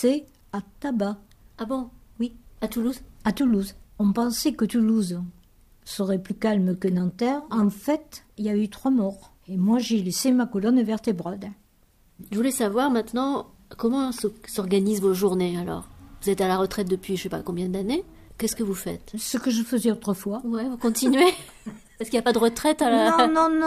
C'est à Tabac. Ah bon? Oui. À Toulouse? À Toulouse. On pensait que Toulouse serait plus calme que Nanterre. En fait, il y a eu 3 morts. Et moi, j'ai laissé ma colonne vertébrale. Je voulais savoir maintenant comment s'organisent vos journées alors. Vous êtes à la retraite depuis je sais pas combien d'années. Qu'est-ce que vous faites? Ce que je faisais autrefois. Ouais, vous continuez? Parce qu'il n'y a pas de retraite à la...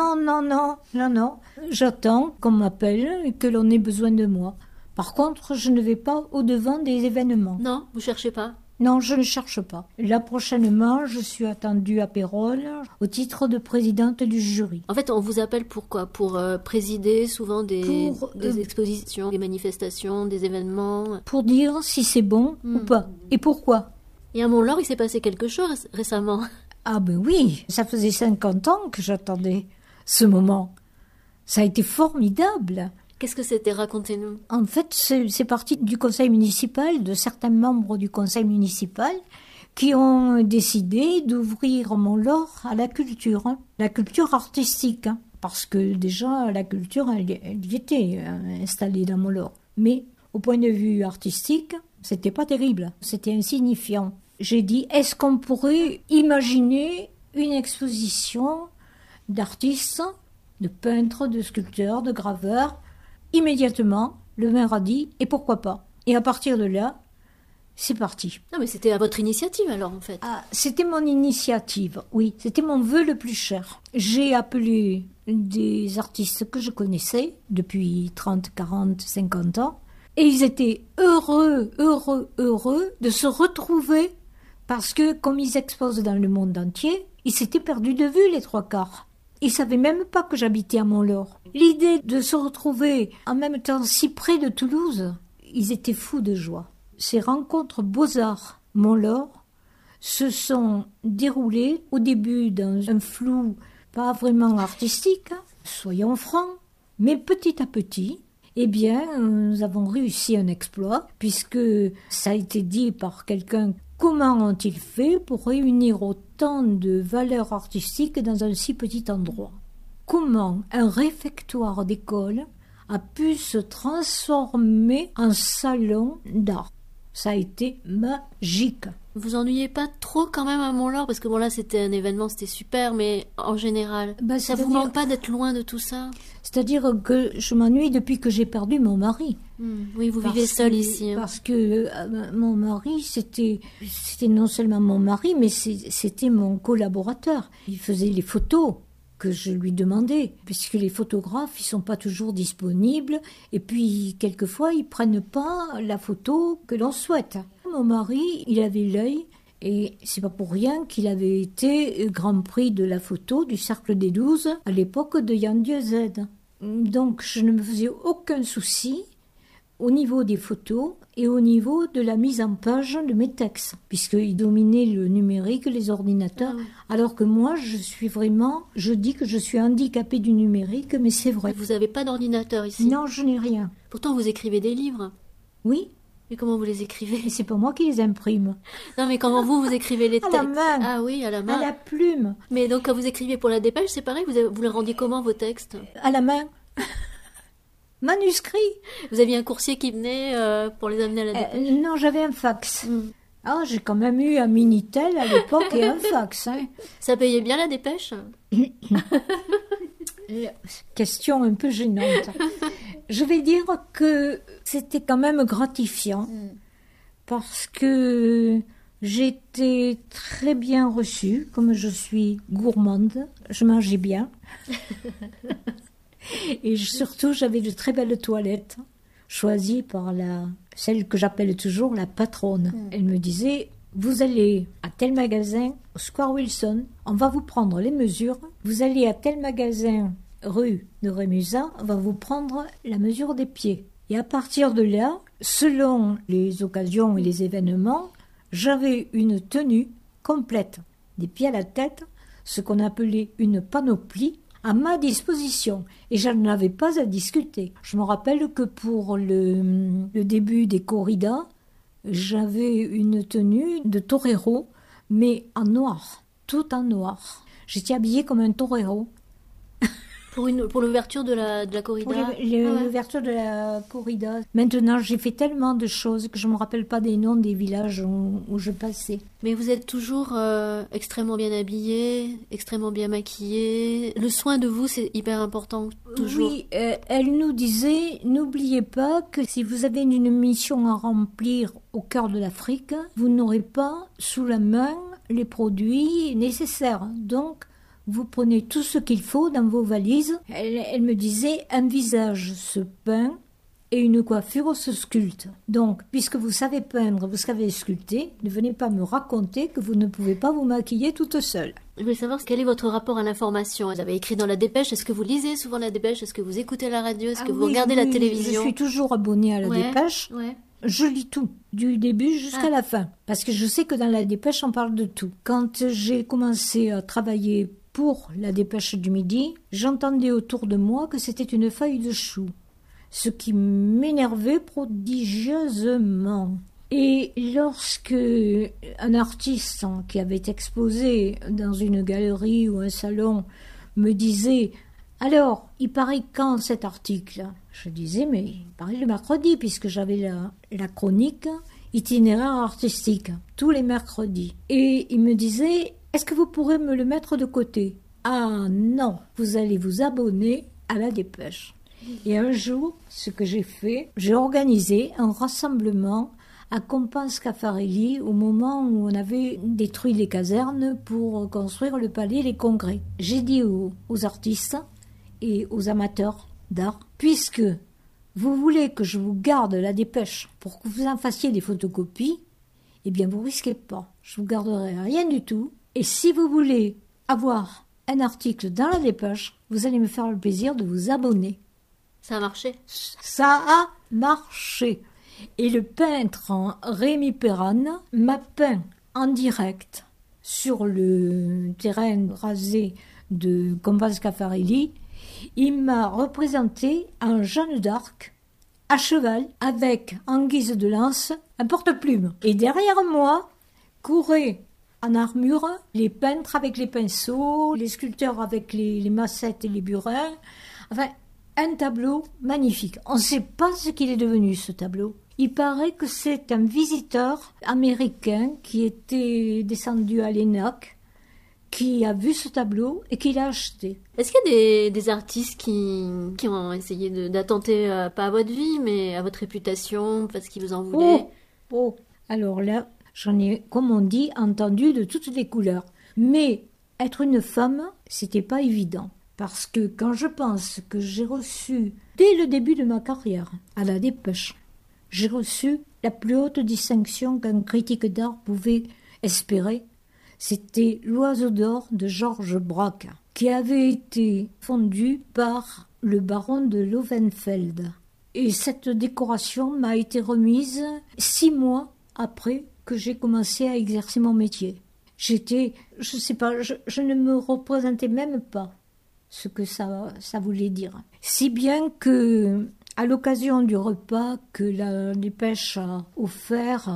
Non. J'attends qu'on m'appelle et que l'on ait besoin de moi. Par contre, je ne vais pas au-devant des événements. Non, vous cherchez pas? Non, je ne cherche pas. Là, prochainement, je suis attendue à Pérols au titre de présidente du jury. En fait, on vous appelle pour quoi? Pour présider souvent des expositions, des manifestations, des événements? Pour dire si c'est bon ou pas. Et pourquoi? Et à Mont-Laure, il s'est passé quelque chose récemment. Ah ben oui, ça faisait 50 ans que j'attendais ce moment. Ça a été formidable. Qu'est-ce que c'était? Racontez-nous. En fait, c'est parti du conseil municipal, de certains membres du conseil municipal qui ont décidé d'ouvrir Mont-Laure à la culture artistique. Parce que déjà, la culture, elle y était installée dans Mont-Laure. Mais au point de vue artistique, c'était pas terrible, c'était insignifiant. J'ai dit, est-ce qu'on pourrait imaginer une exposition d'artistes, de peintres, de sculpteurs, de graveurs? Immédiatement, le maire a dit, et pourquoi pas? Et à partir de là, c'est parti. Non, mais c'était à votre initiative alors, en fait. Ah, c'était mon initiative, oui. C'était mon vœu le plus cher. J'ai appelé des artistes que je connaissais depuis 30, 40, 50 ans. Et ils étaient heureux de se retrouver parce que, comme ils exposent dans le monde entier, ils s'étaient perdus de vue les 3/4. Ils savaient même pas que j'habitais à Mont-Laure. L'idée de se retrouver en même temps si près de Toulouse, ils étaient fous de joie. Ces rencontres Beaux-Arts Mont-Laure se sont déroulées au début dans un flou pas vraiment artistique, soyons francs, mais petit à petit, eh bien, nous avons réussi un exploit, puisque ça a été dit par quelqu'un. Comment ont-ils fait pour réunir autant de valeurs artistiques dans un si petit endroit? Comment un réfectoire d'école a pu se transformer en salon d'art? Ça a été magique. Vous ennuyez pas trop quand même à Mont-Laure? Parce que bon là c'était un événement, c'était super, mais en général, ça vous manque pas d'être loin de tout ça? C'est-à-dire que je m'ennuie depuis que j'ai perdu mon mari. Oui, vous vivez seul ici. Hein. Parce que mon mari, c'était non seulement mon mari, mais c'était mon collaborateur. Il faisait les photos que je lui demandais, puisque les photographes, ils sont pas toujours disponibles, et puis quelquefois, ils prennent pas la photo que l'on souhaite. Mon mari, il avait l'œil, et c'est pas pour rien qu'il avait été Grand Prix de la photo du Cercle des 12 à l'époque de Yann Dieuze. Donc, je ne me faisais aucun souci au niveau des photos et au niveau de la mise en page de mes textes, puisqu'ils dominaient le numérique, les ordinateurs, alors que moi, je dis que je suis handicapée du numérique, mais c'est vrai. Vous n'avez pas d'ordinateur ici? Non, je n'ai rien. Pourtant, vous écrivez des livres? Oui. Et comment vous les écrivez? Et c'est pas moi qui les imprime. Non, mais comment vous écrivez les textes? À la main. Ah oui, à la main. À la plume. Mais donc, quand vous écrivez pour la Dépêche, c'est pareil, vous les rendiez comment, vos textes? À la main. Manuscrit. Vous aviez un coursier qui venait pour les amener à la Dépêche? Non, j'avais un fax. Ah, j'ai quand même eu un Minitel à l'époque et un fax. Hein. Ça payait bien la Dépêche? Question un peu gênante. Je vais dire que c'était quand même gratifiant parce que j'étais très bien reçue, comme je suis gourmande, je mangeais bien. Et surtout, j'avais de très belles toilettes, choisies par celle que j'appelle toujours la patronne. Elle me disait, vous allez à tel magasin, au Square Wilson, on va vous prendre les mesures. Vous allez à tel magasin, rue de Rémusat, on va vous prendre la mesure des pieds. Et à partir de là, selon les occasions et les événements, j'avais une tenue complète, des pieds à la tête, ce qu'on appelait une panoplie, à ma disposition, et je n'en avais pas à discuter. Je me rappelle que pour le début des corridas, j'avais une tenue de torero, mais en noir, tout en noir. J'étais habillée comme un torero. Pour l'ouverture de la corrida. L'ouverture de la corrida. Maintenant, j'ai fait tellement de choses que je me rappelle pas des noms des villages où je passais. Mais vous êtes toujours extrêmement bien habillée, extrêmement bien maquillée. Le soin de vous, c'est hyper important, toujours. Oui, elle nous disait, n'oubliez pas que si vous avez une mission à remplir au cœur de l'Afrique, vous n'aurez pas sous la main les produits nécessaires. Donc, vous prenez tout ce qu'il faut dans vos valises. Elle me disait, un visage se peint et une coiffure se sculpte. Donc, puisque vous savez peindre, vous savez sculpter, ne venez pas me raconter que vous ne pouvez pas vous maquiller toute seule. Je voulais savoir quel est votre rapport à l'information. Vous avez écrit dans la Dépêche. Est-ce que vous lisez souvent la Dépêche? Est-ce que vous écoutez la radio? Est-ce que vous regardez la télévision? Je suis toujours abonnée à la Dépêche. Ouais. Je lis tout, du début jusqu'à la fin. Parce que je sais que dans la Dépêche, on parle de tout. Quand j'ai commencé à travailler pour la Dépêche du Midi, j'entendais autour de moi que c'était une feuille de chou, ce qui m'énervait prodigieusement. Et lorsque un artiste qui avait exposé dans une galerie ou un salon me disait « Alors, il paraît quand cet article ?» Je disais « Mais il paraît le mercredi, puisque j'avais la chronique itinéraire artistique, tous les mercredis. » Et il me disait « Est-ce que vous pourrez me le mettre de côté ?»« Ah non, vous allez vous abonner à la Dépêche. » Et un jour, ce que j'ai fait, j'ai organisé un rassemblement à Compans-Caffarelli au moment où on avait détruit les casernes pour construire le palais des congrès. J'ai dit aux artistes et aux amateurs d'art, puisque vous voulez que je vous garde la Dépêche pour que vous en fassiez des photocopies, eh bien vous risquez pas. Je vous garderai rien du tout. Et si vous voulez avoir un article dans la Dépêche, vous allez me faire le plaisir de vous abonner. Ça a marché? Ça a marché. Et le peintre Rémi Perran m'a peint en direct sur le terrain rasé de Compans-Caffarelli. Il m'a représenté en Jeanne d'Arc, à cheval, avec, en guise de lance, un porte-plume. Et derrière moi, couraient en armure les peintres avec les pinceaux, les sculpteurs avec les massettes et les burins. Enfin, un tableau magnifique. On ne sait pas ce qu'il est devenu, ce tableau. Il paraît que c'est un visiteur américain qui était descendu à l'ENAC, qui a vu ce tableau et qui l'a acheté. Est-ce qu'il y a des artistes qui ont essayé d'attenter, pas à votre vie, mais à votre réputation, parce qu'ils vous en voulaient? Oh, alors là, j'en ai, comme on dit, entendu de toutes les couleurs. Mais être une femme, c'était pas évident. Parce que quand je pense que j'ai reçu, dès le début de ma carrière, à la Dépêche, j'ai reçu la plus haute distinction qu'un critique d'art pouvait espérer. C'était l'Oiseau d'or de Georges Braque, qui avait été fondu par le baron de Lowenfeld. Et cette décoration m'a été remise 6 mois après que j'ai commencé à exercer mon métier. J'étais, je sais pas, je ne me représentais même pas ce que ça voulait dire. Si bien que, à l'occasion du repas que la Dépêche a offert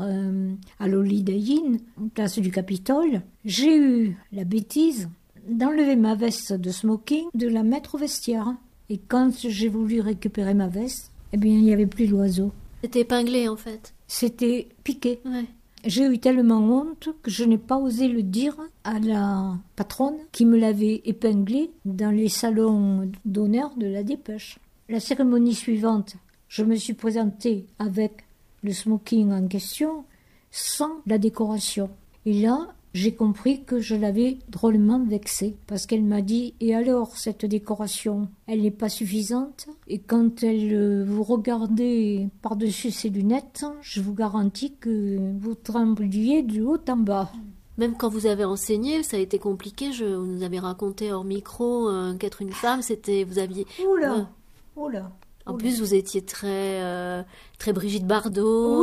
à l'Holiday Inn, place du Capitole, j'ai eu la bêtise d'enlever ma veste de smoking, de la mettre au vestiaire. Et quand j'ai voulu récupérer ma veste, eh bien, il n'y avait plus l'oiseau. C'était épinglé, en fait. C'était piqué. Ouais. J'ai eu tellement honte que je n'ai pas osé le dire à la patronne qui me l'avait épinglé dans les salons d'honneur de la Dépêche. La cérémonie suivante, je me suis présentée avec le smoking en question sans la décoration. Et là, j'ai compris que je l'avais drôlement vexée parce qu'elle m'a dit « Et alors, cette décoration, elle n'est pas suffisante ?» Et quand elle vous regardait par-dessus ses lunettes, je vous garantis que vous trembliez du haut en bas. Même quand vous avez enseigné, ça a été compliqué. Vous nous avez raconté hors micro qu'être une femme, c'était... Vous aviez... Oula, oula. En plus, vous étiez très Brigitte Bardot.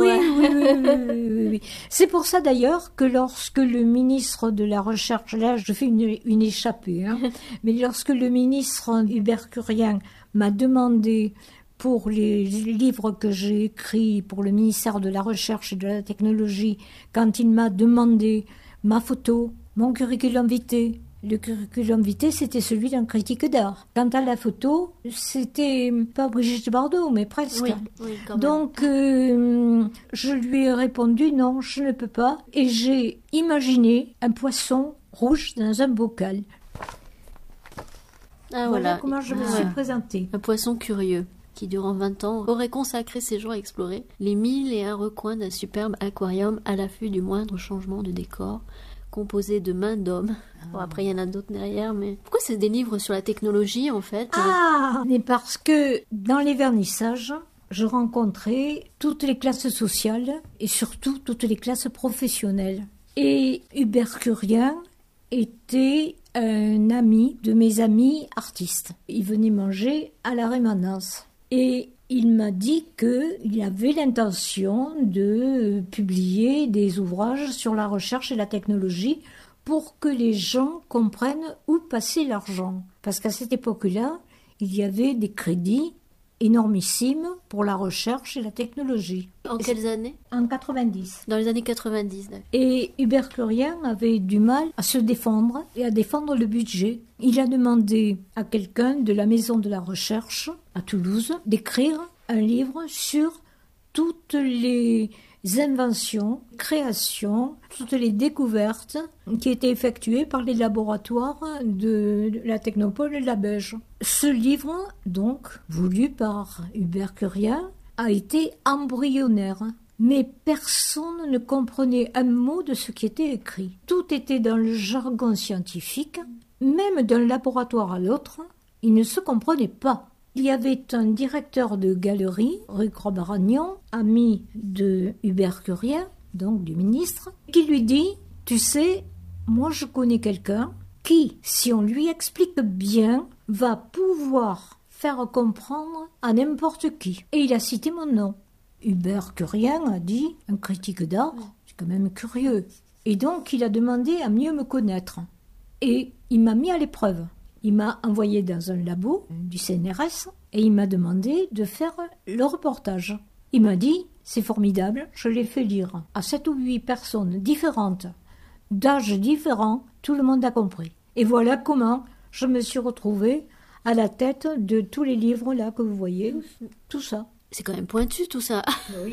Oui. C'est pour ça d'ailleurs que lorsque le ministre de la Recherche, là je fais une échappée, mais lorsque le ministre Hubert Curien m'a demandé pour les livres que j'ai écrits pour le ministère de la Recherche et de la Technologie, quand il m'a demandé ma photo, mon curriculum vitae, Le curriculum vitae, c'était celui d'un critique d'art. Quant à la photo, c'était pas Brigitte Bardot, mais presque. Oui, quand même. Donc, je lui ai répondu non, je ne peux pas. Et j'ai imaginé un poisson rouge dans un bocal. Voilà comment je me suis présentée. Un poisson curieux qui, durant 20 ans, aurait consacré ses jours à explorer les 1001 recoins d'un superbe aquarium à l'affût du moindre changement de décor, composé de mains d'hommes. Bon, après, il y en a d'autres derrière, mais... Pourquoi c'est des livres sur la technologie, en fait? Mais parce que dans les vernissages, je rencontrais toutes les classes sociales et surtout toutes les classes professionnelles. Et Hubert Curien était un ami de mes amis artistes. Il venait manger à la Rémanence. Et il m'a dit qu'il avait l'intention de publier des ouvrages sur la recherche et la technologie pour que les gens comprennent où passer l'argent. Parce qu'à cette époque-là, il y avait des crédits énormissimes pour la recherche et la technologie. En quelles années? En 90. Dans les années 90. Et Hubert Curien avait du mal à se défendre et à défendre le budget. Il a demandé à quelqu'un de la Maison de la Recherche, à Toulouse, d'écrire un livre sur toutes les inventions, créations, toutes les découvertes qui étaient effectuées par les laboratoires de la Technopole et la Beige. Ce livre, donc, voulu par Hubert Curien, a été embryonnaire. Mais personne ne comprenait un mot de ce qui était écrit. Tout était dans le jargon scientifique. Même d'un laboratoire à l'autre, ils ne se comprenaient pas. Il y avait un directeur de galerie, rue Croix-Baragnon, ami de Hubert Curien, donc du ministre, qui lui dit « Tu sais, moi je connais quelqu'un qui, si on lui explique bien, va pouvoir faire comprendre à n'importe qui. » Et il a cité mon nom. Hubert Curien a dit « Un critique d'art, c'est quand même curieux. » Et donc il a demandé à mieux me connaître. Et il m'a mis à l'épreuve. Il m'a envoyé dans un labo du CNRS et il m'a demandé de faire le reportage. Il m'a dit, c'est formidable, je l'ai fait lire à 7 ou 8 personnes différentes, d'âges différents, tout le monde a compris. Et voilà comment je me suis retrouvée à la tête de tous les livres là que vous voyez, tout ça. C'est quand même pointu tout ça.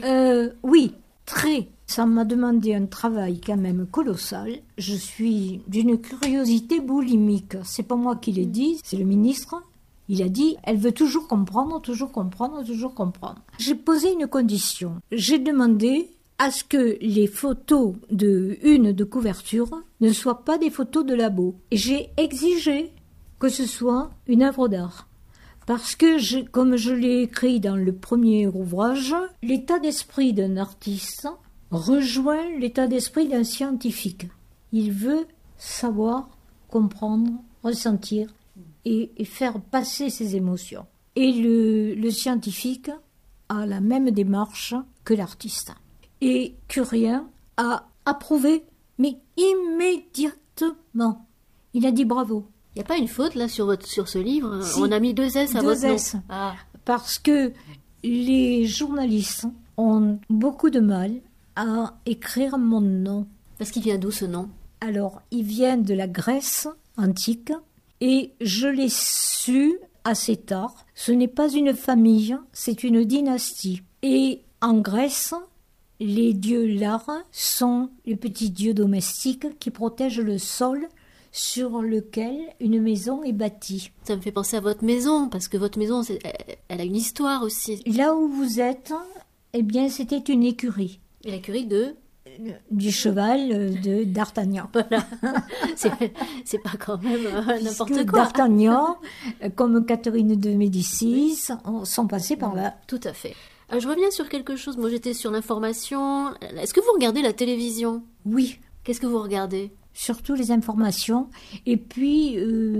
Oui, très. Ça m'a demandé un travail quand même colossal. Je suis d'une curiosité boulimique. C'est pas moi qui l'ai dit, c'est le ministre. Il a dit, elle veut toujours comprendre, toujours comprendre, toujours comprendre. J'ai posé une condition. J'ai demandé à ce que les photos de couverture ne soient pas des photos de labo. Et j'ai exigé que ce soit une œuvre d'art. Parce que, comme je l'ai écrit dans le premier ouvrage, l'état d'esprit d'un artiste rejoint l'état d'esprit d'un scientifique. Il veut savoir, comprendre, ressentir et faire passer ses émotions. Et le scientifique a la même démarche que l'artiste. Et Curien a approuvé, mais immédiatement. Il a dit bravo. Il n'y a pas une faute là sur ce livre? Si, on a mis 2 S à votre nom. Parce que les journalistes ont beaucoup de mal à écrire mon nom. Parce qu'il vient d'où ce nom? Alors, il vient de la Grèce antique et je l'ai su assez tard. Ce n'est pas une famille, c'est une dynastie. Et en Grèce, les dieux Lar sont les petits dieux domestiques qui protègent le sol sur lequel une maison est bâtie. Ça me fait penser à votre maison, parce que votre maison, elle a une histoire aussi. Là où vous êtes, eh bien, c'était une écurie. Et l'écurie de? Du cheval d'Artagnan. Voilà. C'est pas quand même n'importe quoi. D'Artagnan, comme Catherine de Médicis, sont passés par là. Tout à fait. Je reviens sur quelque chose. Moi, j'étais sur l'information. Est-ce que vous regardez la télévision? Oui. Qu'est-ce que vous regardez? Surtout les informations. Et puis,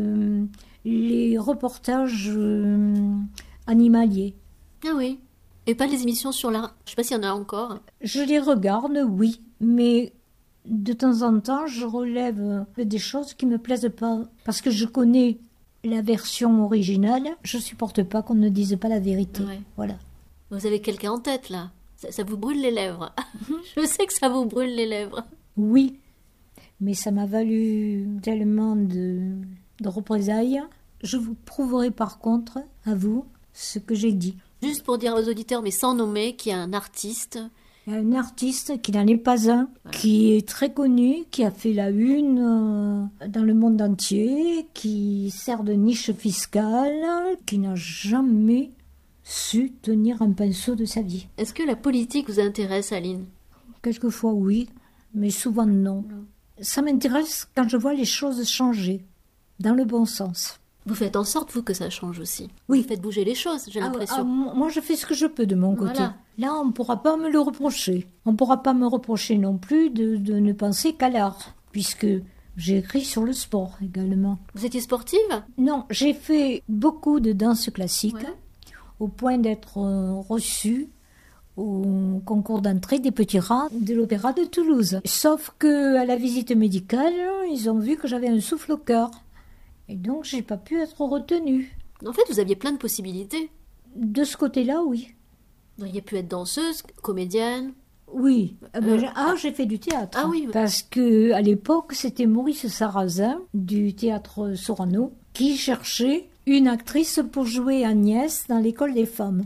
les reportages animaliers. Ah oui. Et pas les émissions sur l'art. Je sais pas s'il y en a encore. Je les regarde, oui, mais de temps en temps, je relève des choses qui me plaisent pas. Parce que je connais la version originale, je supporte pas qu'on ne dise pas la vérité. Ouais. Voilà. Vous avez quelqu'un en tête, là. Ça vous brûle les lèvres. Je sais que ça vous brûle les lèvres. Oui, mais ça m'a valu tellement de représailles. Je vous prouverai par contre, à vous, ce que j'ai dit. Juste pour dire aux auditeurs, mais sans nommer, qu'il y a un artiste. Il y a un artiste qui n'en est pas un, qui est très connu, qui a fait la une dans le monde entier, qui sert de niche fiscale, qui n'a jamais su tenir un pinceau de sa vie. Est-ce que la politique vous intéresse, Aline? Quelquefois oui, mais souvent non. Ça m'intéresse quand je vois les choses changer, dans le bon sens. Vous faites en sorte, vous, que ça change aussi. Oui. Vous faites bouger les choses, j'ai l'impression. Moi, je fais ce que je peux de mon côté. Voilà. Là, on ne pourra pas me le reprocher. On ne pourra pas me reprocher non plus de ne penser qu'à l'art, puisque j'ai écrit sur le sport également. Vous étiez sportive? Non, j'ai fait beaucoup de danse classique, Ouais. au point d'être reçue au concours d'entrée des petits rats de l'Opéra de Toulouse. Sauf que à la visite médicale, ils ont vu que j'avais un souffle au cœur. Et donc, j'ai pas pu être retenue. En fait, vous aviez plein de possibilités. De ce côté-là, oui. Vous auriez pu être danseuse, comédienne. Oui. J'ai fait du théâtre. Ah oui. Parce que à l'époque, c'était Maurice Sarrazin du théâtre Sorano qui cherchait une actrice pour jouer Agnès dans l'école des femmes.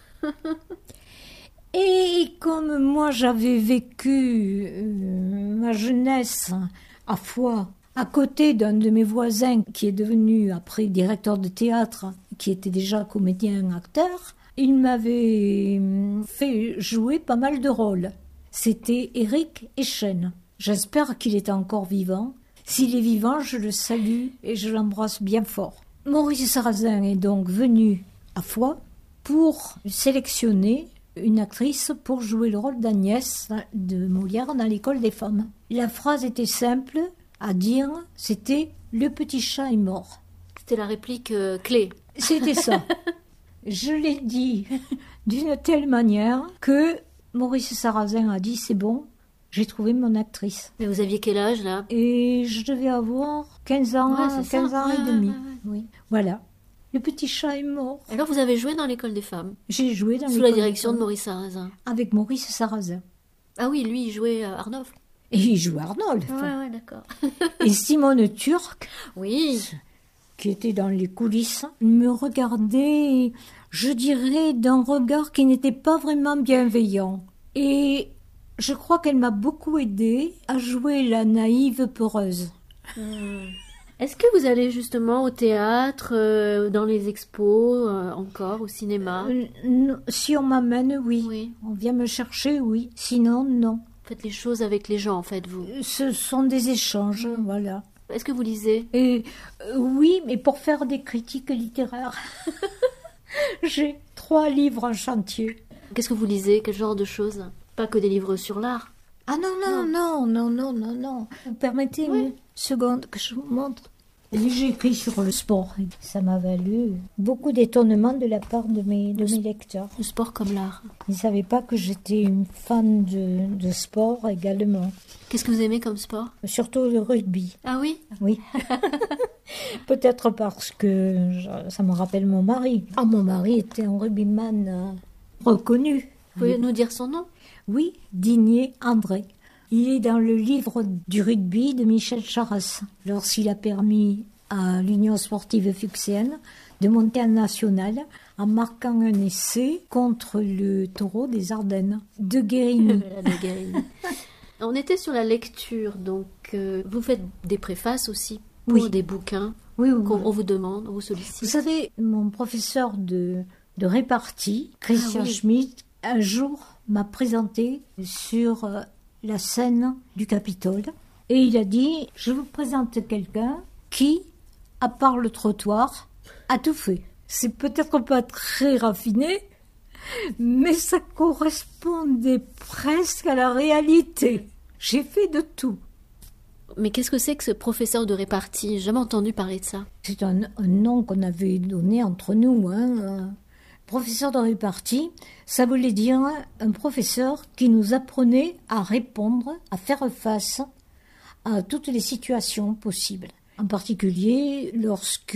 Et comme moi, j'avais vécu ma jeunesse à Foix, à côté d'un de mes voisins qui est devenu après directeur de théâtre, qui était déjà comédien, acteur, il m'avait fait jouer pas mal de rôles. C'était Éric Echen. J'espère qu'il est encore vivant. S'il est vivant, je le salue et je l'embrasse bien fort. Maurice Sarrazin est donc venu à Foix pour sélectionner une actrice pour jouer le rôle d'Agnès de Molière dans l'école des femmes. La phrase était simple à dire, c'était « Le petit chat est mort ». C'était la réplique clé. C'était ça. Je l'ai dit d'une telle manière que Maurice Sarrazin a dit « C'est bon, j'ai trouvé mon actrice ». Mais vous aviez quel âge, là? Et je devais avoir 15 ans, Ouais, c'est 15 ça. ans et Ouais, demi. ouais, ouais. Oui, voilà. Le petit chat est mort. Alors, vous avez joué dans l'école des femmes, J'ai joué dans sous la l'école direction de femmes Maurice Sarrazin. avec Maurice Sarrazin. Ah oui, lui, il jouait Arnolphe. Et il jouait Arnold. Ouais, d'accord. Et Simone Turc, Oui. qui était dans les coulisses, me regardait, je dirais, d'un regard qui n'était pas vraiment bienveillant. Et je crois qu'elle m'a beaucoup aidée à jouer la naïve peureuse. Est-ce que vous allez justement au théâtre, dans les expos, encore, au cinéma? Si on m'amène, oui. Oui. On vient me chercher, oui. Sinon, non. Faites les choses avec les gens, en fait, vous. Ce sont des échanges, voilà. Est-ce que vous lisez? Et oui, mais pour faire des critiques littéraires. J'ai 3 livres en chantier. Qu'est-ce que vous lisez? Quel genre de choses? Pas que des livres sur l'art. Ah non. Vous permettez une seconde que je vous montre. J'ai écrit sur le sport. Ça m'a valu beaucoup d'étonnement de la part de mes lecteurs. Le sport comme l'art. Ils ne savaient pas que j'étais une fan de sport également. Qu'est-ce que vous aimez comme sport? Surtout le rugby. Ah oui? Oui. Peut-être parce que ça me rappelle mon mari. Ah, mon mari était un rugbyman reconnu. Vous pouvez nous dire son nom? Oui, Digné André. Il est dans le livre du rugby de Michel Charras, lorsqu'il a permis à l'Union sportive fucséenne de monter en national en marquant un essai contre le Taureau des Ardennes de Guérini. De Guérini. On était sur la lecture, donc vous faites des préfaces aussi pour des bouquins Oui. qu'on vous demande, on vous sollicite. Vous savez, mon professeur de répartie, Christian Schmitt, un jour m'a présenté sur la scène du Capitole et il a dit « Je vous présente quelqu'un qui, à part le trottoir, a tout fait. » C'est peut-être pas très raffiné, mais ça correspondait presque à la réalité. J'ai fait de tout. Mais qu'est-ce que c'est que ce professeur de répartie? J'ai jamais entendu parler de ça. C'est un nom qu'on avait donné entre nous, professeur de répartie, ça voulait dire un professeur qui nous apprenait à répondre, à faire face à toutes les situations possibles. En particulier, lorsque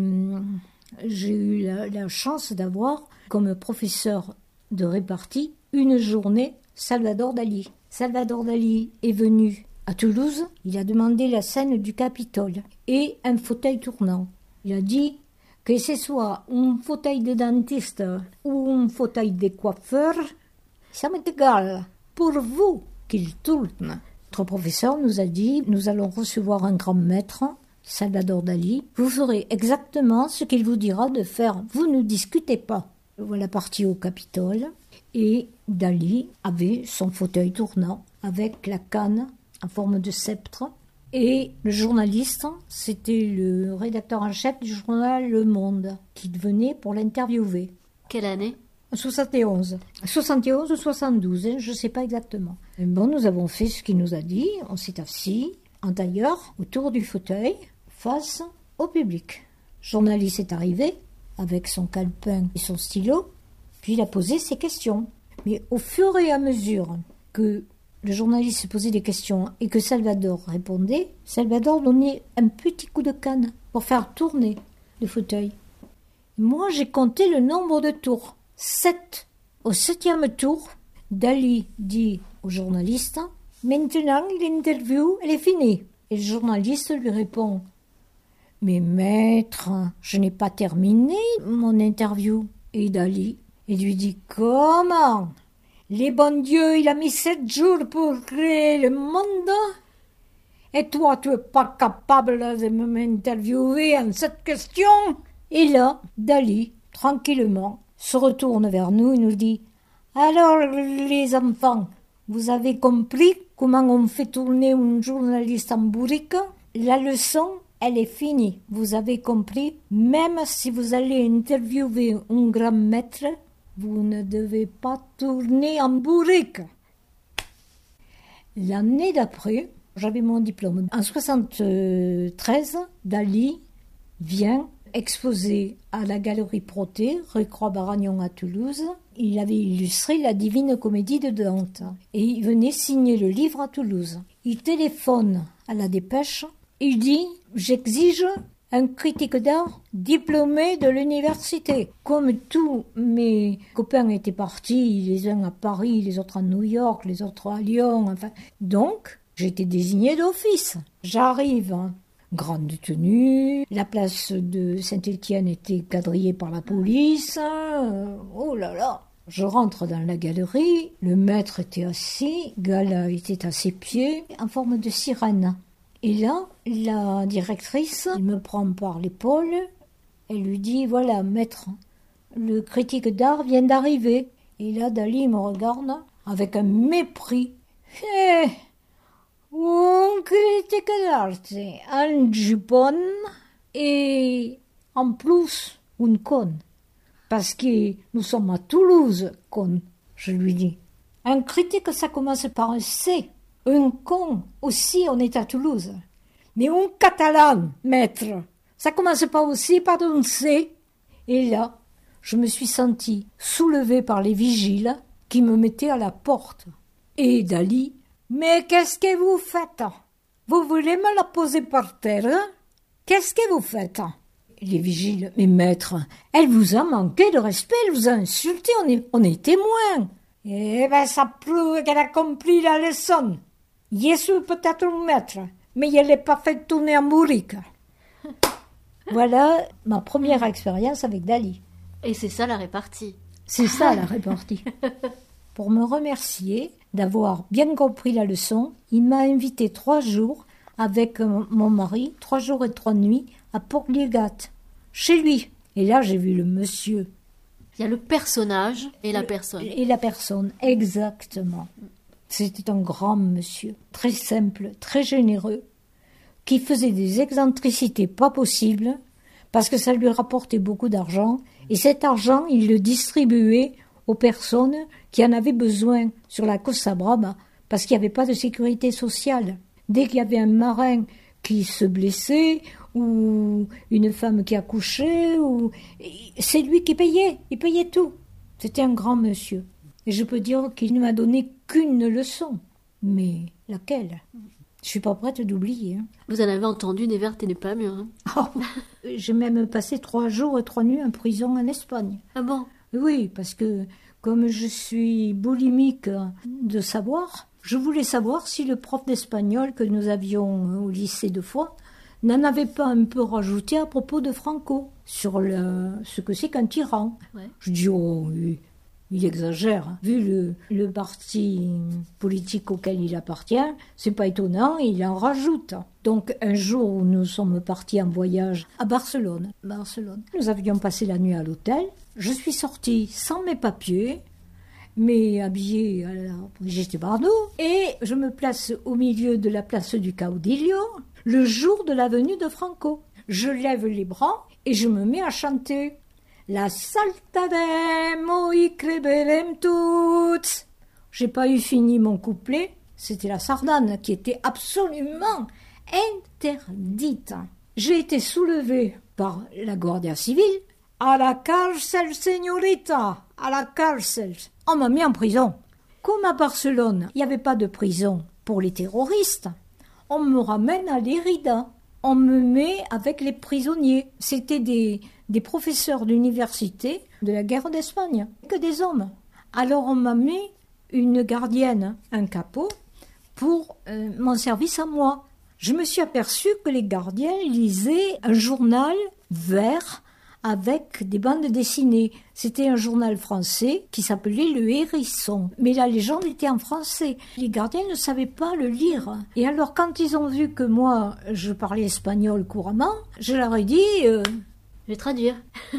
j'ai eu la chance d'avoir comme professeur de répartie une journée Salvador Dali. Salvador Dali est venu À Toulouse, il a demandé la scène du Capitole et un fauteuil tournant. Il a dit que ce soit un fauteuil de dentiste ou un fauteuil de coiffeur, ça m'est égal. Pour vous qu'il tourne. Notre professeur nous a dit, nous allons recevoir un grand maître, Salvador Dali. Vous ferez exactement ce qu'il vous dira de faire. Vous ne discutez pas. Voilà parti au Capitole. Et Dali avait son fauteuil tournant avec la canne en forme de sceptre. Et le journaliste, c'était le rédacteur en chef du journal Le Monde, qui venait pour l'interviewer. Quelle année ? 71 ou 72, je ne sais pas exactement. Et bon, nous avons fait ce qu'il nous a dit. On s'est assis en tailleur autour du fauteuil face au public. Le journaliste est arrivé avec son calepin et son stylo, puis il a posé ses questions. Mais au fur et à mesure que le journaliste se posait des questions et que Salvador répondait, Salvador donnait un petit coup de canne pour faire tourner le fauteuil. Moi, j'ai compté le nombre de tours. 7. Au 7e tour, Dali dit au journaliste « Maintenant, l'interview, elle est finie. » Et le journaliste lui répond « Mais maître, je n'ai pas terminé mon interview. » Et Dali, il lui dit « Comment ? Les bons dieux, il a mis 7 jours pour créer le monde. Et toi, tu n'es pas capable de m'interviewer en cette question ?» Et là, Dali, tranquillement, se retourne vers nous et nous dit « Alors, les enfants, vous avez compris comment on fait tourner un journaliste en bourrique ? La leçon, elle est finie. Vous avez compris, même si vous allez interviewer un grand maître, vous ne devez pas tourner en bourrique. » L'année d'après, j'avais mon diplôme. En 73, Dali vient exposé à la Galerie Proté, rue Croix-Baragnon à Toulouse. Il avait illustré la Divine Comédie de Dante et il venait signer le livre à Toulouse. Il téléphone à la Dépêche, il dit « J'exige un critique d'art diplômé de l'université. » Comme tous mes copains étaient partis, les uns à Paris, les autres à New York, les autres à Lyon, enfin. Donc, j'ai été désignée d'office. J'arrive, grande tenue, la place de Saint-Étienne était quadrillée par la police, oh là là. Je rentre dans la galerie, le maître était assis, Gala était à ses pieds, en forme de sirène. Et là, la directrice, elle me prend par l'épaule, elle lui dit, voilà, maître, le critique d'art vient d'arriver. Et là, Dali me regarde avec un mépris. Un critique d'arte, un jupon et en plus une conne. Parce que nous sommes à Toulouse, conne, je lui dis. Un critique, ça commence par un C. Un con, aussi, on est à Toulouse. Mais un catalan, maître, ça commence pas aussi par un C. Et là, je me suis sentie soulevée par les vigiles qui me mettaient à la porte. Et Dali, mais qu'est-ce que vous faites? Vous voulez me la poser par terre? Qu'est-ce que vous faites? Les vigiles, mais maître, elle vous a manqué de respect, elle vous a insulté, on est témoins. Eh ben, ça prouve qu'elle a compris la leçon. Je suis peut-être un maître, mais je ne l'ai pas fait tourner en bourrique. Voilà ma première expérience avec Dali. Et c'est ça la répartie. C'est ça la répartie. Pour me remercier d'avoir bien compris la leçon, il m'a invité 3 jours avec mon mari, 3 jours et 3 nuits, à Port-Ligat, chez lui. Et là, j'ai vu le monsieur. Il y a le personnage et la personne. Et la personne, exactement. C'était un grand monsieur, très simple, très généreux, qui faisait des excentricités pas possibles, parce que ça lui rapportait beaucoup d'argent, et cet argent, il le distribuait aux personnes qui en avaient besoin sur la Costa Brava, parce qu'il n'y avait pas de sécurité sociale. Dès qu'il y avait un marin qui se blessait, ou une femme qui accouchait, c'est lui qui payait, il payait tout. C'était un grand monsieur. Et je peux dire qu'il ne m'a donné qu'une leçon. Mais laquelle? Je suis pas prête d'oublier. Vous en avez entendu des vertes et des pas mûres. Oh, j'ai même passé 3 jours et 3 nuits en prison en Espagne. Ah bon? Oui, parce que comme je suis boulimique de savoir, Je voulais savoir si le prof d'espagnol que nous avions au lycée 2 fois n'en avait pas un peu rajouté à propos de Franco, sur ce que c'est qu'un tyran. Ouais. Je dis, oh, il exagère. Vu le parti politique auquel il appartient, c'est pas étonnant, il en rajoute. Donc, un jour où nous sommes partis en voyage à Barcelone, nous avions passé la nuit à l'hôtel. Je suis sortie sans mes papiers, mais habillée à la Brigitte Bardot, et je me place au milieu de la place du Caudillo, le jour de la venue de Franco. Je lève les bras et je me mets à chanter La saltadem oi creberem toutes. J'ai pas eu fini mon couplet, c'était la sardane qui était absolument interdite. J'ai été soulevée par la Guardia Civile. À la cárcel, señorita, à la cárcel. On m'a mis en prison. Comme à Barcelone, il n'y avait pas de prison pour les terroristes, on me ramène à l'Érida. On me met avec les prisonniers. C'était des professeurs d'université de la guerre d'Espagne, que des hommes. Alors on m'a mis une gardienne, un capot, pour mon service à moi. Je me suis aperçue que les gardiens lisaient un journal vert avec des bandes dessinées. C'était un journal français qui s'appelait Le Hérisson. Mais la légende était en français. Les gardiens ne savaient pas le lire. Et alors, quand ils ont vu que moi, je parlais espagnol couramment, je leur ai dit... Je vais traduire.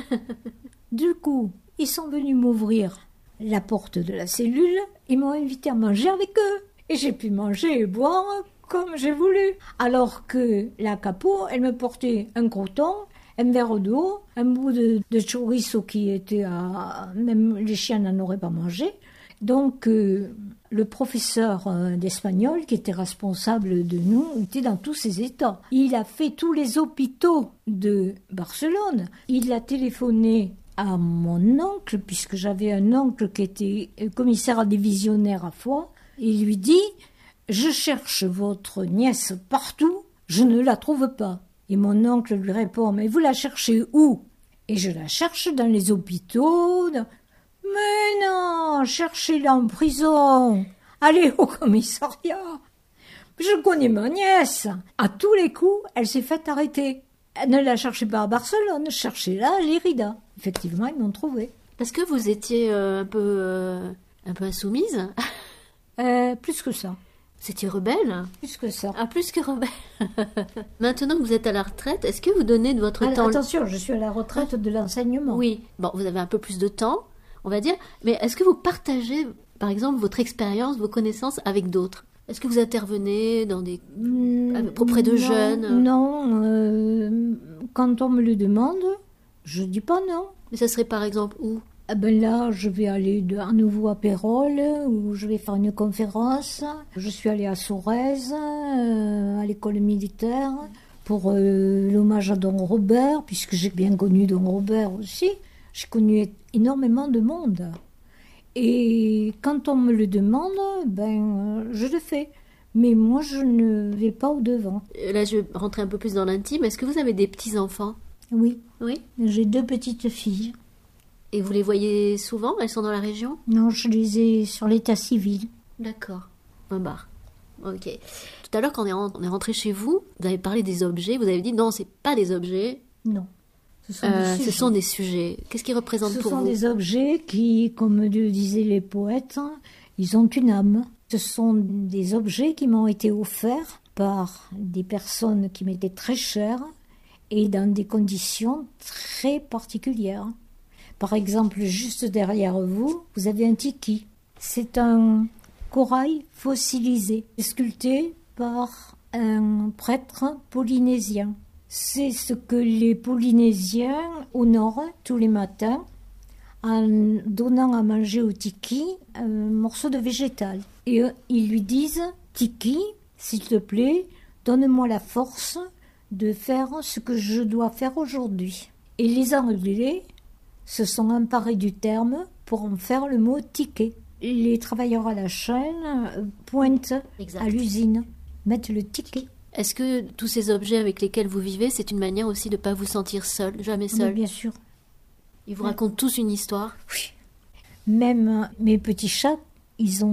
Du coup, ils sont venus m'ouvrir la porte de la cellule. Ils m'ont invité à manger avec eux. Et j'ai pu manger et boire comme j'ai voulu. Alors que la capot, elle me portait un croton, un verre d'eau, un bout de chorizo qui était même les chiens n'en auraient pas mangé. Donc, le professeur d'espagnol, qui était responsable de nous, était dans tous ses états. Il a fait tous les hôpitaux de Barcelone. Il a téléphoné à mon oncle, puisque j'avais un oncle qui était commissaire divisionnaire à Foix. Il lui dit « Je cherche votre nièce partout, je ne la trouve pas. » Et mon oncle lui répond « Mais vous la cherchez où ?» Et je la cherche dans les hôpitaux. Mais non, cherchez-la en prison. Allez au commissariat. Je connais ma nièce. À tous les coups, elle s'est faite arrêter. Ne la cherchez pas à Barcelone, cherchez-la à Lérida. Effectivement, ils m'ont trouvée. Parce que vous étiez un peu insoumise. Plus que ça. C'était rebelle. Plus que ça. Ah, plus que rebelle. Maintenant que vous êtes à la retraite, est-ce que vous donnez de votre temps... Attention, je suis à la retraite de l'enseignement. Oui, bon, vous avez un peu plus de temps, on va dire. Mais est-ce que vous partagez, par exemple, votre expérience, vos connaissances avec d'autres ? Est-ce que vous intervenez dans auprès de jeunes ? Non, quand on me le demande, je dis pas non. Mais ça serait par exemple où ? Là, je vais aller à nouveau à Pérol, où je vais faire une conférence. Je suis allée à Sorèze, à l'école militaire, pour l'hommage à Don Robert, puisque j'ai bien connu Don Robert aussi. J'ai connu énormément de monde. Et quand on me le demande, je le fais. Mais moi, je ne vais pas au-devant. Là, je vais rentrer un peu plus dans l'intime. Est-ce que vous avez des petits-enfants ? Oui. Oui. J'ai 2 petites filles. Et vous les voyez souvent ? Elles sont dans la région ? Non, je les ai sur l'état civil. D'accord. Un bar. Ok. Tout à l'heure, quand on est rentré chez vous, vous avez parlé des objets. Vous avez dit non, c'est pas des objets. Non. Ce sont des sujets. Qu'est-ce qu'ils représentent pour vous ? Ce sont des objets qui, comme le disaient les poètes, ils ont une âme. Ce sont des objets qui m'ont été offerts par des personnes qui m'étaient très chères et dans des conditions très particulières. Par exemple, juste derrière vous, vous avez un tiki. C'est un corail fossilisé, sculpté par un prêtre polynésien. C'est ce que les Polynésiens honorent tous les matins en donnant à manger au tiki un morceau de végétal. Et ils lui disent « Tiki, s'il te plaît, donne-moi la force de faire ce que je dois faire aujourd'hui. » Et les Anglais se sont emparés du terme pour en faire le mot ticket. Les travailleurs à la chaîne pointent à l'usine, mettent le ticket. Est-ce que tous ces objets avec lesquels vous vivez, c'est une manière aussi de ne pas vous sentir seul, jamais seul ? Oui, bien sûr. Ils vous racontent tous une histoire ? Oui. Même mes petits chats, ils ont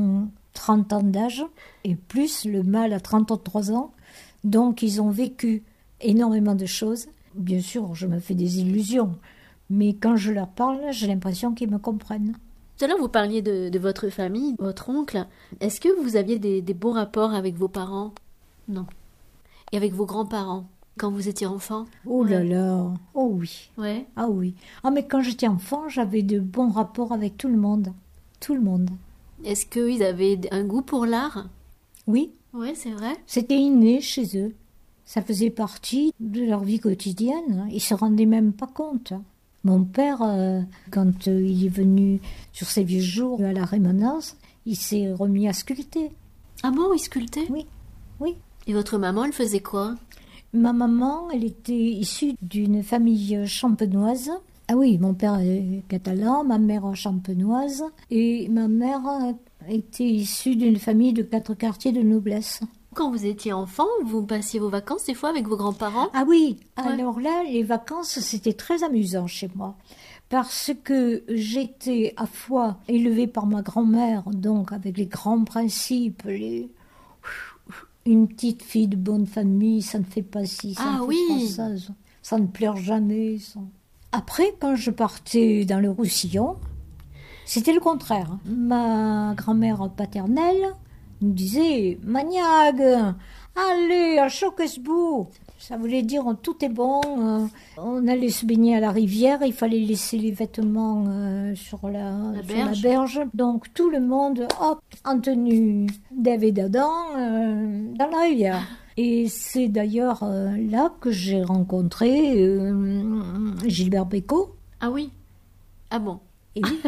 30 ans d'âge, et plus le mâle a 33 ans. Donc ils ont vécu énormément de choses. Bien sûr, je me fais des illusions, mais quand je leur parle, j'ai l'impression qu'ils me comprennent. Tout à l'heure, vous parliez de votre famille, votre oncle. Est-ce que vous aviez des bons rapports avec vos parents? Non. Et avec vos grands-parents, quand vous étiez enfant? Oh là là, oh oui. Ouais. Ah oui. Ah mais quand j'étais enfant, j'avais de bons rapports avec tout le monde. Tout le monde. Est-ce qu'ils avaient un goût pour l'art? Oui, Ouais, c'est vrai. c'était inné chez eux. Ça faisait partie de leur vie quotidienne. Ils se rendaient même pas compte. Mon père, quand il est venu sur ses vieux jours à la Rémanence, il s'est remis à sculpter. Ah bon, ils sculptaient? Oui, oui. Et votre maman, elle faisait quoi? Ma maman, elle était issue d'une famille champenoise. Ah oui, mon père est catalan, ma mère champenoise, et ma mère était issue d'une famille de 4 quartiers de noblesse. Quand vous étiez enfant, vous passiez vos vacances des fois avec vos grands-parents? Ah oui, Ouais. alors là, les vacances, c'était très amusant chez moi. Parce que j'étais à fois élevée par ma grand-mère, donc avec les grands principes, une petite fille de bonne famille, ça ne fait pas ci, ça Ah ne fait oui. pas ça ne pleure jamais. Après, quand je partais dans le Roussillon, c'était le contraire. Ma grand-mère paternelle nous disait « Maniag, allez à Choquesbourg !» Ça voulait dire tout est bon. On allait se baigner à la rivière, il fallait laisser les vêtements sur la berge. Donc tout le monde, hop, en tenue d'Ève et d'Adam, dans la rivière. Et c'est d'ailleurs là que j'ai rencontré Gilbert Bécaud. Ah oui. Ah bon. Et oui.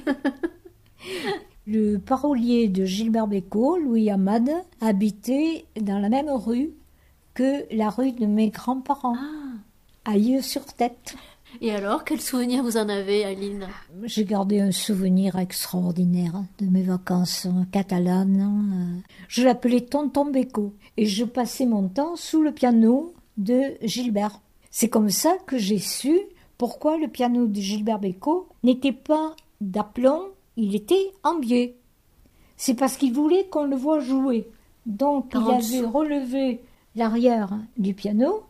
Le parolier de Gilbert Bécaud, Louis Hamad, habitait dans la même rue que la rue de mes grands-parents, à Yeux-sur-Tête. Et alors, quel souvenir vous en avez, Aline? J'ai gardé un souvenir extraordinaire de mes vacances catalanes. Je l'appelais Tonton Bécaud et je passais mon temps sous le piano de Gilbert. C'est comme ça que j'ai su pourquoi le piano de Gilbert Bécaud n'était pas d'aplomb, il était en biais. C'est parce qu'il voulait qu'on le voie jouer. Donc il avait relevé l'arrière du piano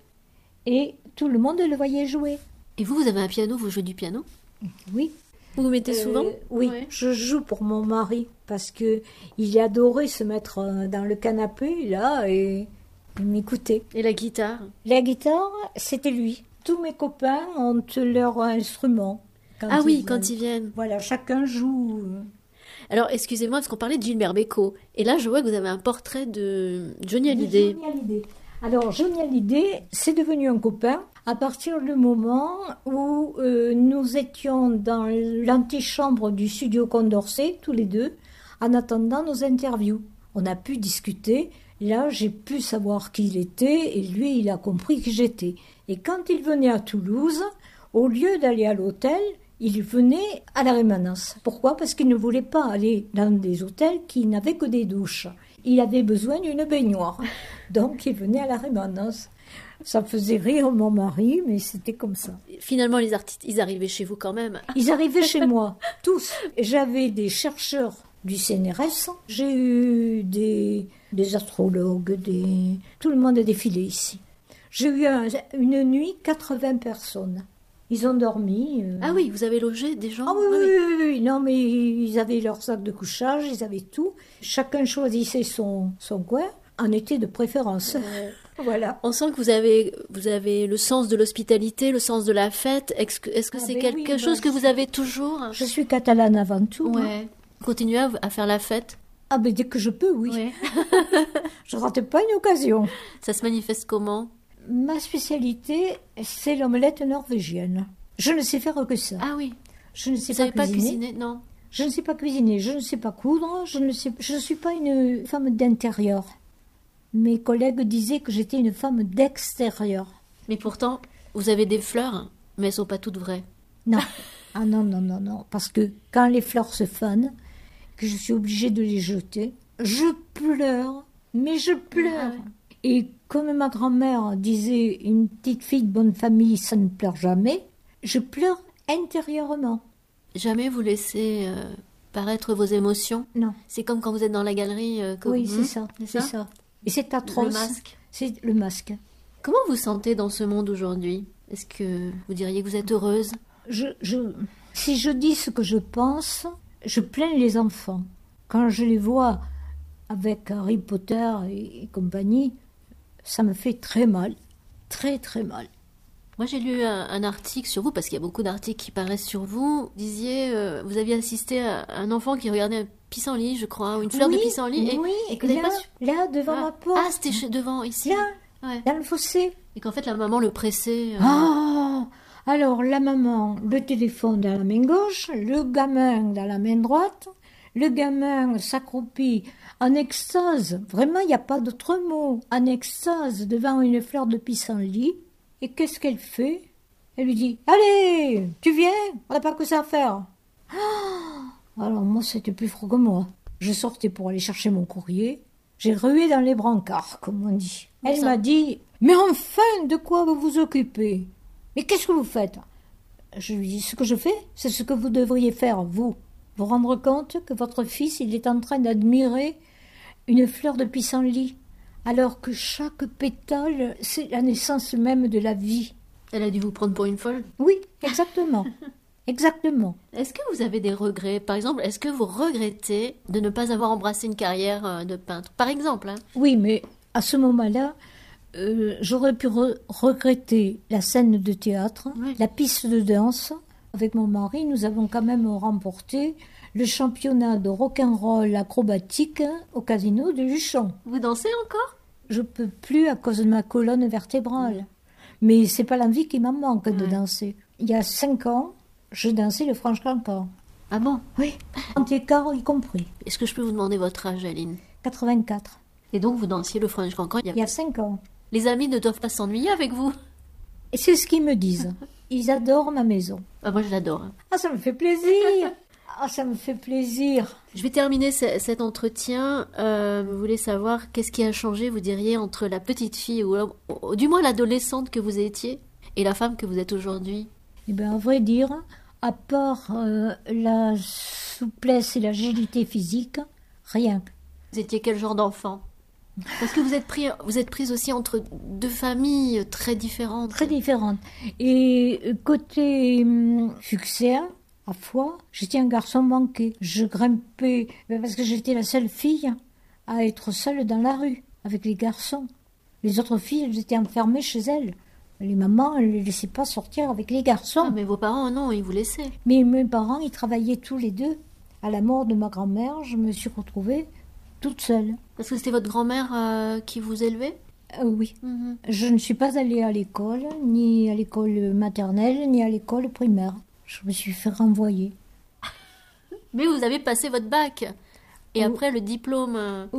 et tout le monde le voyait jouer. Et vous avez un piano, vous jouez du piano? Oui. Vous mettez souvent? Oui, Ouais. je joue pour mon mari parce que il adorait se mettre dans le canapé là et m'écouter. Et la guitare? La guitare, c'était lui. Tous mes copains ont leur instrument. Ah oui, quand ils viennent. Voilà, chacun joue. Alors, excusez-moi, parce qu'on parlait de Gilbert Bécaud. Et là, je vois que vous avez un portrait de Johnny Hallyday. Johnny Hallyday. Alors, Johnny Hallyday, c'est devenu un copain à partir du moment où nous étions dans l'antichambre du studio Condorcet, tous les deux, en attendant nos interviews. On a pu discuter. Là, j'ai pu savoir qui il était et lui, il a compris qui j'étais. Et quand il venait à Toulouse, au lieu d'aller à l'hôtel, il venait à la Rémanence. Pourquoi? Parce qu'il ne voulait pas aller dans des hôtels qui n'avaient que des douches. Il avait besoin d'une baignoire. Donc, il venait à la Rémanence. Ça faisait rire mon mari, mais c'était comme ça. Finalement, les artistes, ils arrivaient chez vous quand même. Ils arrivaient chez moi, tous. J'avais des chercheurs du CNRS, j'ai eu des astrologues, tout le monde a défilé ici. J'ai eu une nuit 80 personnes. Ils ont dormi. Ah oui, vous avez logé des gens? Ah oui. Non, mais ils avaient leur sac de couchage, ils avaient tout. Chacun choisissait son coin, en été de préférence. Voilà. On sent que vous avez le sens de l'hospitalité, le sens de la fête. Est-ce que c'est quelque chose que vous avez toujours? Je suis catalane avant tout. Ouais. Continuez à faire la fête? Ah ben dès que je peux, oui. Ouais. Je rate pas une occasion. Ça se manifeste comment? Ma spécialité, c'est l'omelette norvégienne. Je ne sais faire que ça. Ah oui. Je ne sais Vous savez pas pas cuisiner. Non. Je ne sais pas cuisiner, je ne sais pas coudre, je ne suis pas une femme d'intérieur. Mes collègues disaient que j'étais une femme d'extérieur. Mais pourtant, vous avez des fleurs, mais elles sont pas toutes vraies. Non. Ah non. Parce que quand les fleurs se fanent, que je suis obligée de les jeter, je pleure. Mais je pleure. Ah ouais. Et comme ma grand-mère disait, une petite fille de bonne famille, ça ne pleure jamais, je pleure intérieurement. Jamais vous laissez paraître vos émotions. Non. C'est comme quand vous êtes dans la galerie. Oui, c'est ça. C'est ça. Et c'est atroce. Le masque. C'est le masque. Comment vous sentez dans ce monde aujourd'hui? Est-ce que vous diriez que vous êtes heureuse? Si je dis ce que je pense, je plains les enfants. Quand je les vois avec Harry Potter et compagnie, ça me fait très mal. Très, très mal. Moi, j'ai lu un article sur vous, parce qu'il y a beaucoup d'articles qui paraissent sur vous. Vous disiez, vous aviez assisté à un enfant qui regardait un pissenlit, je crois, ou une fleur de pissenlit. Et que là, devant ma porte. Ah, c'était devant, ici. Là, ouais. Dans le fossé. Et qu'en fait, la maman le pressait. Alors, la maman, le téléphone dans la main gauche, le gamin dans la main droite, le gamin s'accroupit en extase. Vraiment, il n'y a pas d'autre mot. En extase devant une fleur de pissenlit. Et qu'est-ce qu'elle fait? Elle lui dit « Allez, tu viens? On n'a pas que ça à faire. » Alors moi, c'était plus froid que moi. Je sortais pour aller chercher mon courrier. J'ai rué dans les brancards, comme on dit. Elle m'a dit « Mais enfin, de quoi vous vous occupez? Mais qu'est-ce que vous faites ?» Je lui dis « Ce que je fais, c'est ce que vous devriez faire, vous. Vous rendre compte que votre fils, il est en train d'admirer une fleur de pissenlit. Alors que chaque pétale, c'est la naissance même de la vie. » Elle a dû vous prendre pour une folle? Oui, exactement. Exactement. Est-ce que vous avez des regrets? Par exemple, est-ce que vous regrettez de ne pas avoir embrassé une carrière de peintre? Par exemple. Oui, mais à ce moment-là, j'aurais pu regretter la scène de théâtre, la piste de danse. Avec mon mari, nous avons quand même remporté le championnat de rock'n'roll acrobatique au casino de Luchon. Vous dansez encore? Je peux plus à cause de ma colonne vertébrale. Mais c'est pas l'envie qui m'en manque de danser. Il y a 5 ans, je dansais le French Cancan. Ah bon? Oui, en écart y compris. Est-ce que je peux vous demander votre âge, Aline? 84. Et donc vous dansiez le French Cancan il y a 5 ans. Les amis ne doivent pas s'ennuyer avec vous? Et c'est ce qu'ils me disent. Ils adorent ma maison. Ah, moi je l'adore. Ah, ça me fait plaisir. Ah, ça me fait plaisir. Je vais terminer cet entretien. Vous voulez savoir qu'est-ce qui a changé, vous diriez, entre la petite fille, ou du moins l'adolescente que vous étiez, et la femme que vous êtes aujourd'hui? Eh bien, à vrai dire, à part la souplesse et l'agilité physique, rien. Vous étiez quel genre d'enfant? Parce que vous êtes prise aussi entre deux familles très différentes. Très différentes. Et côté fuchséen, à Foix, j'étais un garçon manqué. Je grimpais, parce que j'étais la seule fille à être seule dans la rue, avec les garçons. Les autres filles, elles étaient enfermées chez elles. Les mamans, elles ne les laissaient pas sortir avec les garçons. Ah, mais vos parents, non, ils vous laissaient. Mais mes parents, ils travaillaient tous les deux. À la mort de ma grand-mère, je me suis retrouvée toute seule. Parce que c'était votre grand-mère qui vous élevait? Oui. Je ne suis pas allée à l'école, ni à l'école maternelle, ni à l'école primaire. Je me suis fait renvoyer. Mais vous avez passé votre bac. Et après, le diplôme...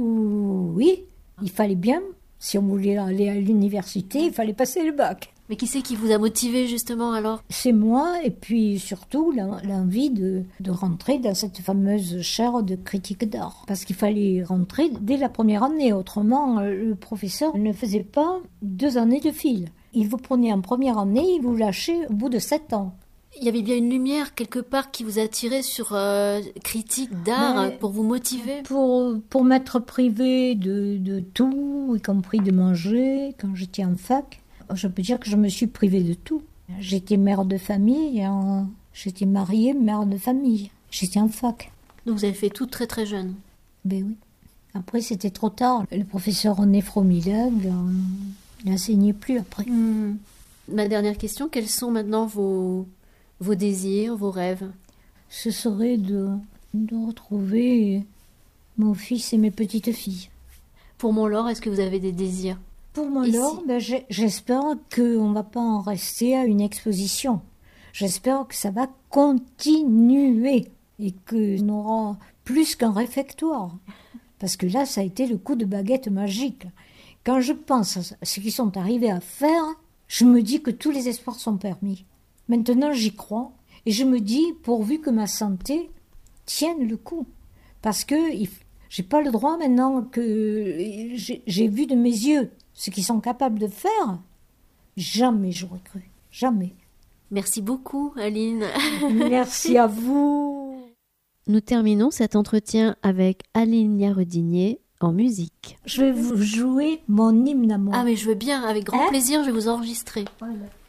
Oui, il fallait bien. Si on voulait aller à l'université, il fallait passer le bac. Mais qui c'est qui vous a motivé, justement, alors? C'est moi, et puis surtout l'envie de rentrer dans cette fameuse chaire de critique d'art. Parce qu'il fallait rentrer dès la première année. Autrement, le professeur ne faisait pas 2 années de fil. Il vous prenait en première année, il vous lâchait au bout de 7 ans. Il y avait bien une lumière quelque part qui vous attirait sur critique d'art pour vous motiver? Pour m'être privée de tout, y compris de manger, quand j'étais en fac. Je peux dire que je me suis privée de tout. J'étais mère de famille, j'étais mariée, mère de famille. J'étais en fac. Donc vous avez fait tout très très jeune? Ben oui. Après, c'était trop tard. Le professeur Néphromilègue n'enseignait plus après. Ma dernière question, quels sont maintenant vos désirs, vos rêves? Ce serait de retrouver mon fils et mes petites filles. Pour Mont-Laure, est-ce que vous avez des désirs? Pour Mont-Laure, j'espère qu'on ne va pas en rester à une exposition. J'espère que ça va continuer et qu'on aura plus qu'un réfectoire. Parce que là, ça a été le coup de baguette magique. Quand je pense à ce qu'ils sont arrivés à faire, je me dis que tous les espoirs sont permis. Maintenant, j'y crois et je me dis, pourvu que ma santé tienne le coup. Parce que j'ai pas le droit maintenant que j'ai vu de mes yeux ce qu'ils sont capables de faire. Jamais j'aurais cru. Jamais. Merci beaucoup, Aline. Merci à vous. Nous terminons cet entretien avec Aline Redinier en musique. Je vais vous jouer mon hymne à moi. Ah mais je veux bien, avec grand plaisir, je vais vous enregistrer. Voilà.